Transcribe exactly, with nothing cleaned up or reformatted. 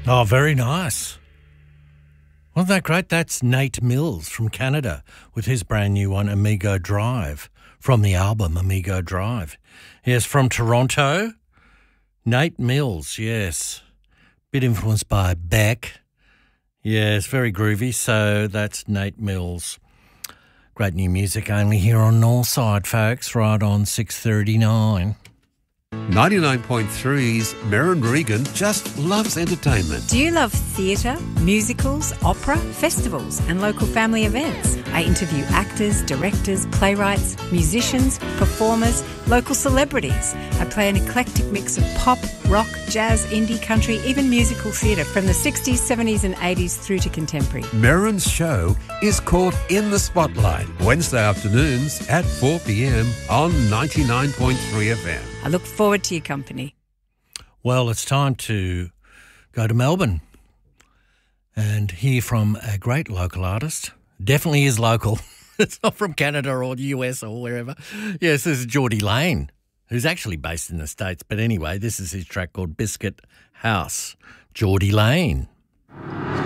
Oh, very nice. Wasn't that great? That's Nate Mills from Canada with his brand new one, Amigo Drive, from the album Amigo Drive. Yes, from Toronto, Nate Mills, yes. Bit influenced by Beck. Yes, very groovy. So that's Nate Mills. Great new music only here on Northside, folks, right on six thirty-nine. ninety-nine point three's Merrin Regan just loves entertainment. Do you love theatre, musicals, opera, festivals and local family events? I interview actors, directors, playwrights, musicians, performers, local celebrities. I play an eclectic mix of pop, rock, jazz, indie, country, even musical theatre from the sixties, seventies and eighties through to contemporary. Merrin's show is called In the Spotlight, Wednesday afternoons at four p.m. on ninety-nine point three F M. I look forward to your company. Well, it's time to go to Melbourne and hear from a great local artist. Definitely is local. It's not from Canada or the U S or wherever. Yes, this is Geordie Lane, who's actually based in the States. But anyway, this is his track called Biscuit House. Geordie Lane.